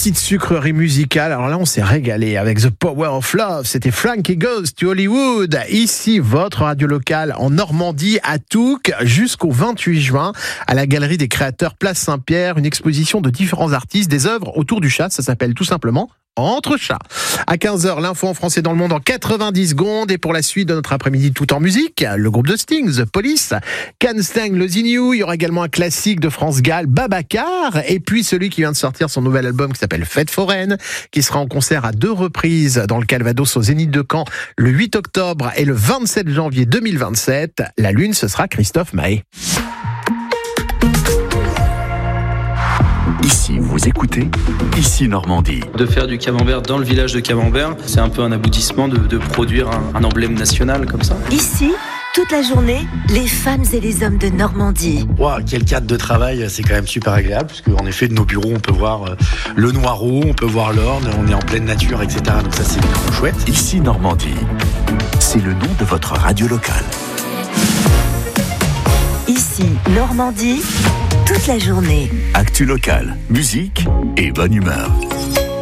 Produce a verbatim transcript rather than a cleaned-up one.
petite sucrerie musicale. Alors là, on s'est régalé avec The Power of Love. C'était Frankie Goes to Hollywood. Ici, votre radio locale en Normandie, à Touques, jusqu'au vingt-huit juin, à la Galerie des Créateurs, Place Saint-Pierre. Une exposition de différents artistes, des œuvres autour du chat. Ça s'appelle tout simplement Entre chats. À quinze heures, l'info en français dans le monde en quatre-vingt-dix secondes. Et pour la suite de notre après-midi tout en musique, le groupe de Sting, The Police, Can't Stand Losing You. Il y aura également un classique de France Gall, Babacar. Et puis celui qui vient de sortir son nouvel album qui s'appelle Fête foraine, qui sera en concert à deux reprises dans le Calvados au Zénith de Caen le huit octobre et le vingt-sept janvier deux mille vingt-sept. La lune, ce sera Christophe Maé. Ici, vous écoutez, ici Normandie. De faire du camembert dans le village de Camembert, c'est un peu un aboutissement de, de produire un, un emblème national comme ça. Ici, toute la journée, les femmes et les hommes de Normandie. Wow, quel cadre de travail, c'est quand même super agréable, parce qu'en effet, de nos bureaux, on peut voir le Noireau, on peut voir l'Orne, on est en pleine nature, et cetera. Donc ça, c'est trop chouette. Ici Normandie, c'est le nom de votre radio locale. Ici, Normandie, toute la journée. Actu locale, musique et bonne humeur.